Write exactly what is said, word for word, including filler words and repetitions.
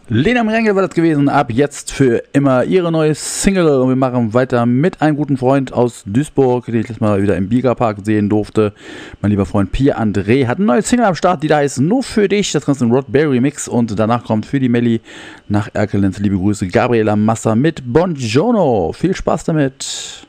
Lena Merengue war das gewesen, ab jetzt für immer ihre neue Single, und wir machen weiter mit einem guten Freund aus Duisburg, den ich letztes Mal wieder im Biga-Park sehen durfte. Mein lieber Freund Pierre André hat eine neue Single am Start, die da ist nur für dich, das Ganze ein Rod Berry Mix, und danach kommt für die Melli nach Erkelenz liebe Grüße Gabriela Massa mit Buongiorno. Viel Spaß damit!